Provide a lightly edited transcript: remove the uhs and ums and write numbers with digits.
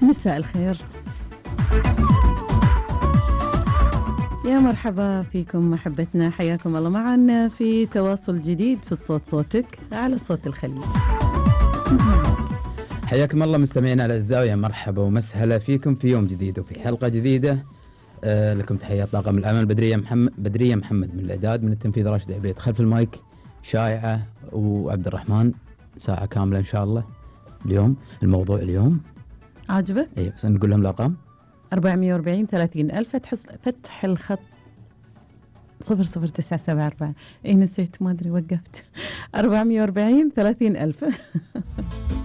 مساء الخير، يا مرحبا فيكم محبتنا، حياكم الله معنا في تواصل جديد في الصوت صوتك على صوت الخليج. حياكم الله مستمعينا الاعزاء، يا مرحبا ومسهلا فيكم في يوم جديد وفي حلقه جديده. لكم تحيات طاقم العمل بدريه محمد من الاعداد، من التنفيذ راشد عبيد، خلف المايك شائعه وعبد الرحمن. ساعه كامله ان شاء الله. اليوم الموضوع اليوم عاجبك؟ اي بس نقول لهم الارقام. 440 30,000 فتح الخط 00974. اي نسيت، ما ادري وقفت. 440 30,000.